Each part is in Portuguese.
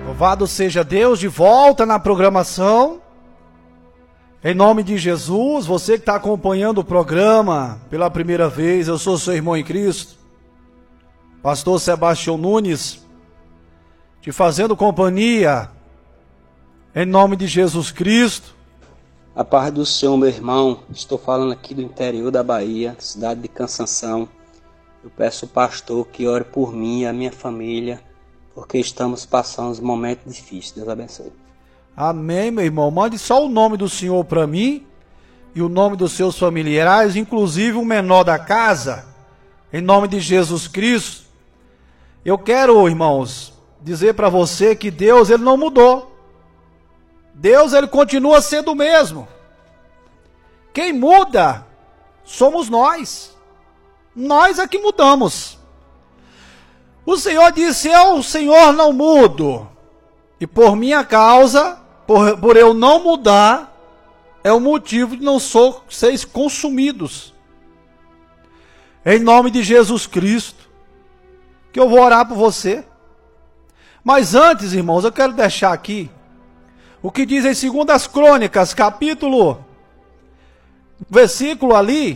Louvado seja Deus, de volta na programação. Em nome de Jesus, você que está acompanhando o programa pela primeira vez, eu sou seu irmão em Cristo, pastor Sebastião Nunes, te fazendo companhia, em nome de Jesus Cristo. A paz do Senhor, meu irmão. Estou falando aqui do interior da Bahia, cidade de Cansanção. Eu peço ao pastor que ore por mim e a minha família, porque estamos passando um momento difícil. Deus abençoe. Amém, meu irmão. Mande só o nome do Senhor para mim e o nome dos seus familiares, inclusive o menor da casa, em nome de Jesus Cristo. Eu quero, irmãos, dizer para você que Deus, ele não mudou. Deus, ele continua sendo o mesmo. Quem muda somos nós. Nós é que mudamos. O Senhor disse: eu, Senhor, não mudo. E por minha causa, por eu não mudar, é o motivo de não seres consumidos. Em nome de Jesus Cristo, que eu vou orar por você. Mas antes, irmãos, eu quero deixar aqui o que diz em 2 Crônicas, capítulo, versículo ali,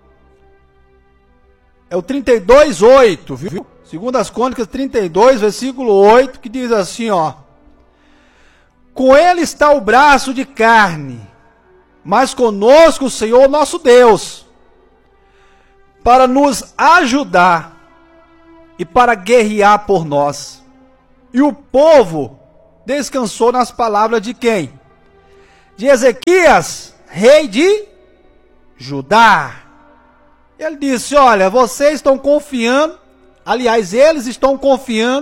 é o 32:8, viu? 2 Crônicas 32, versículo 8, que diz assim, ó: com ele está o braço de carne, mas conosco o Senhor nosso Deus, para nos ajudar e para guerrear por nós. E o povo descansou nas palavras de quem? De Ezequias, rei de Judá. Ele disse: olha, vocês estão confiando, aliás, eles estão confiando